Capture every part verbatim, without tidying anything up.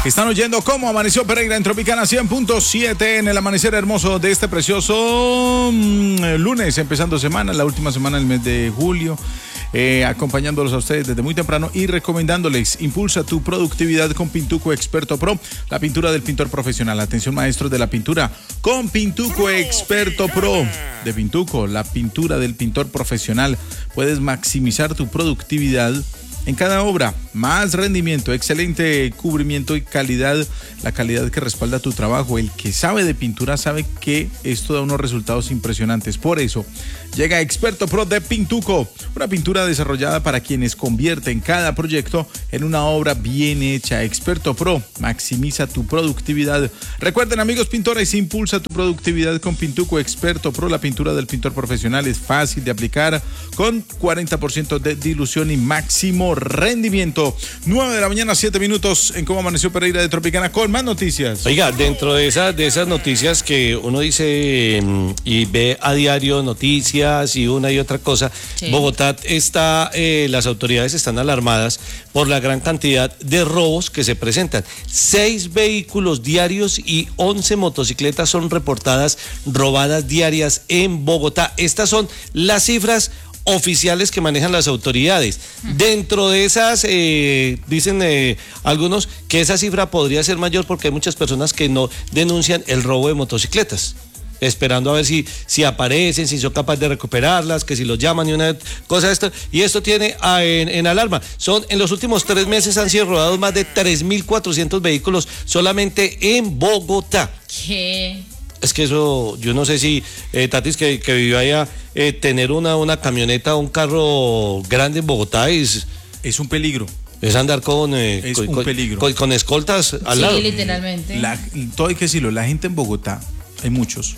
Están oyendo cómo amaneció Pereira en Tropicana cien punto siete en el amanecer hermoso de este precioso mmm, lunes, empezando semana, la última semana del mes de julio. Eh, acompañándolos a ustedes desde muy temprano y recomendándoles: impulsa tu productividad con Pintuco Experto Pro, la pintura del pintor profesional. Atención, maestros de la pintura, con Pintuco Experto Pro de Pintuco, la pintura del pintor profesional. Puedes maximizar tu productividad en cada obra, más rendimiento, excelente cubrimiento y calidad, la calidad que respalda tu trabajo. El que sabe de pintura sabe que esto da unos resultados impresionantes. Por eso llega Experto Pro de Pintuco, una pintura desarrollada para quienes convierten cada proyecto en una obra bien hecha. Experto Pro maximiza tu productividad. Recuerden, amigos pintores, impulsa tu productividad con Pintuco Experto Pro, la pintura del pintor profesional. Es fácil de aplicar, con cuarenta por ciento de dilución y máximo rendimiento. nueve de la mañana, siete minutos en Cómo Amaneció Pereira de Tropicana, con más noticias. Oiga, dentro de esas, de esas noticias que uno dice mmm, y ve a diario noticias y una y otra cosa, sí. Bogotá está, eh, las autoridades están alarmadas por la gran cantidad de robos que se presentan. Seis vehículos diarios y once motocicletas son reportadas robadas diarias en Bogotá. Estas son las cifras oficiales que manejan las autoridades. Dentro de esas, eh, dicen eh, algunos que esa cifra podría ser mayor porque hay muchas personas que no denuncian el robo de motocicletas, esperando a ver si, si aparecen, si son capaces de recuperarlas, que si los llaman y una cosa de esto. Y esto tiene a, en, en alarma. Son, en los últimos tres meses han sido robados más de tres mil cuatrocientos vehículos solamente en Bogotá. ¿Qué? Es que eso, yo no sé si, eh, Tatis, que, que vivió allá, eh, tener una, una camioneta o un carro grande en Bogotá es... Es un peligro. Es andar con... Eh, es con, un peligro. Con, con escoltas al sí, lado. Sí, literalmente. La, todo hay que decirlo, la gente en Bogotá, hay muchos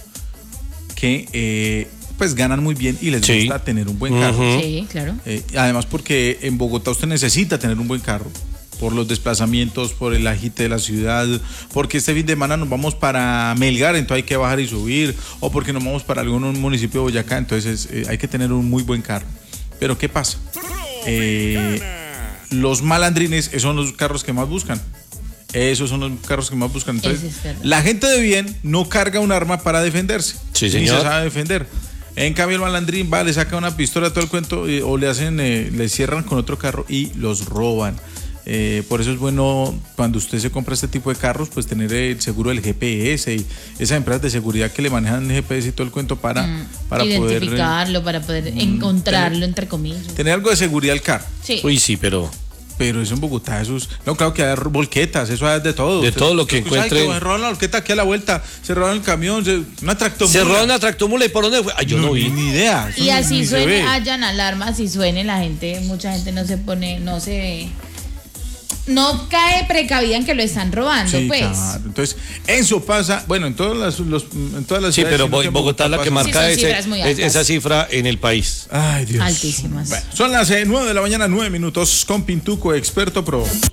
que eh, pues ganan muy bien y les sí. gusta tener un buen carro. Uh-huh. Sí, claro. Eh, además porque en Bogotá usted necesita tener un buen carro, por los desplazamientos, por el agite de la ciudad, porque este fin de semana nos vamos para Melgar, entonces hay que bajar y subir, o porque nos vamos para algún municipio de Boyacá, entonces eh, hay que tener un muy buen carro. Pero ¿qué pasa? Eh, los malandrines, esos son los carros que más buscan. Esos son los carros que más buscan. Entonces, la gente de bien no carga un arma para defenderse. Sí, señor. Ni se sabe defender. En cambio, el malandrín va, le saca una pistola, todo el cuento, eh, o le hacen, eh, le cierran con otro carro y los roban. Eh, por eso es bueno, cuando usted se compra este tipo de carros, pues tener el seguro del G P S y esas empresas de seguridad que le manejan el G P S y todo el cuento para, mm, para identificarlo, poder, para poder mm, encontrarlo, tener, entre comillas. Tener algo de seguridad al carro. Sí. Uy, sí, pero... Pero eso en Bogotá, eso es... No, claro que hay volquetas, eso hay de todo. De Usted, todo lo que encuentre. Se roban la volqueta aquí a la vuelta, se roban el camión, se, una tractomula. Se roban una tractomula y ¿por dónde fue? Ay, yo no, no vi. Ni idea. Y así suene, hayan alarmas y suene, la gente, mucha gente no se pone, no se... No cae precavida en que lo están robando, sí, pues. Claro. Entonces, eso pasa, bueno, en todas las, los, en todas las sí, pero Bogotá, Bogotá es la que marca sí, ese, es, esa cifra en el país. Ay, Dios. Altísimas. Bueno, son las eh, nueve de la mañana, nueve minutos, con Pintuco Experto Pro.